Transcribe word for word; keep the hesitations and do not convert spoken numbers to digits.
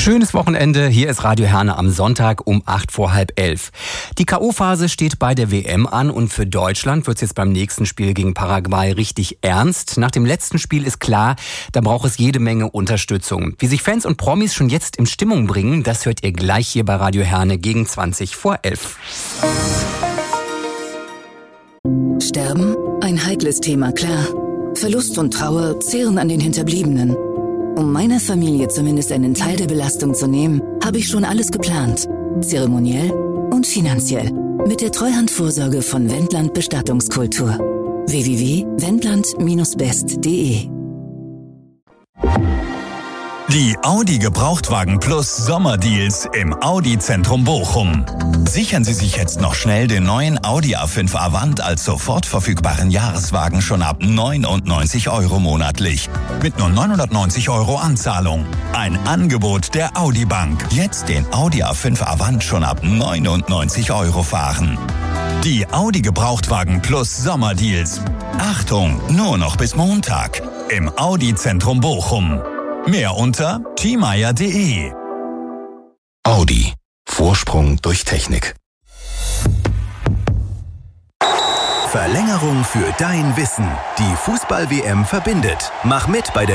Schönes Wochenende, hier ist Radio Herne am Sonntag um acht vor halb elf. Die K O-Phase steht bei der W M an und für Deutschland wird es jetzt beim nächsten Spiel gegen Paraguay richtig ernst. Nach dem letzten Spiel ist klar, da braucht es jede Menge Unterstützung. Wie sich Fans und Promis schon jetzt in Stimmung bringen, das hört ihr gleich hier bei Radio Herne gegen zwanzig vor elf. Sterben? Ein heikles Thema, klar. Verlust und Trauer zehren an den Hinterbliebenen. Um meiner Familie zumindest einen Teil der Belastung zu nehmen, habe ich schon alles geplant. Zeremoniell und finanziell. Mit der Treuhandvorsorge von Wendland Bestattungskultur. w w w punkt wendland Bindestrich best punkt de Die Audi Gebrauchtwagen Plus Sommerdeals im Audi Zentrum Bochum. Sichern Sie sich jetzt noch schnell den neuen Audi A fünf Avant als sofort verfügbaren Jahreswagen schon ab neunundneunzig Euro monatlich. Mit nur neunhundertneunzig Euro Anzahlung. Ein Angebot der Audi Bank. Jetzt den Audi A fünf Avant schon ab neunundneunzig Euro fahren. Die Audi Gebrauchtwagen Plus Sommerdeals. Achtung, nur noch bis Montag. Im Audi Zentrum Bochum. Mehr unter t meyer punkt de. Audi. Vorsprung durch Technik. Verlängerung für dein Wissen. Die Fußball-W M verbindet. Mach mit bei der